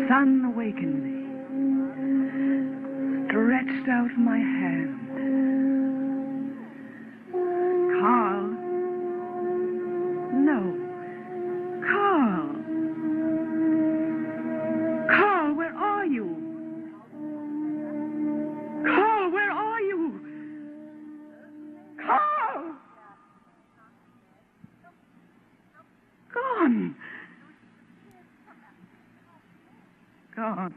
sun awakened me, stretched out my hand. Carl. No. Carl. Carl, where are you? Carl, where are you? Carl! Gone. Gone.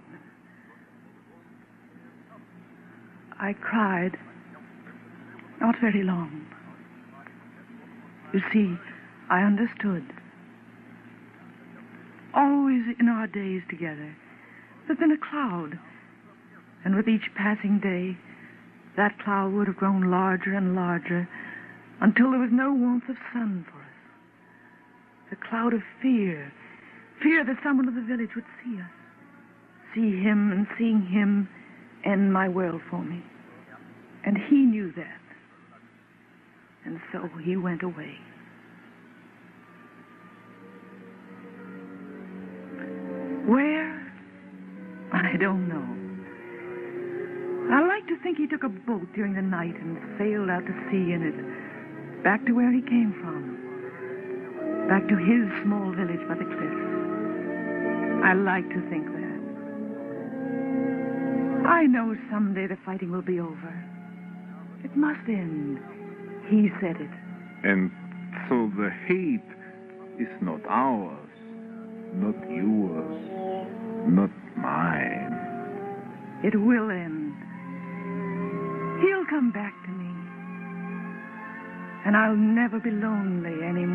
I cried. Not very long. You see, I understood. Always in our days together, there's been a cloud. And with each passing day, that cloud would have grown larger and larger until there was no warmth of sun for us. The cloud of fear. Fear that someone of the village would see us. See him, and seeing him end my world for me. And he knew that. And so he went away. Where? I don't know. I like to think he took a boat during the night and sailed out to sea in it, back to where he came from. Back to his small village by the cliffs. I like to think that. I know someday the fighting will be over. It must end. He said it. And so the hate is not ours, not yours, not mine. It will end. He'll come back to me. And I'll never be lonely anymore.